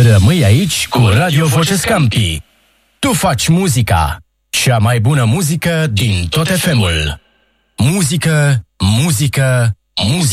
Rămâi aici cu Radio Voce Scampi. Tu faci muzica, cea mai bună muzică din tot FM-ul. Muzică, muzică, muzică.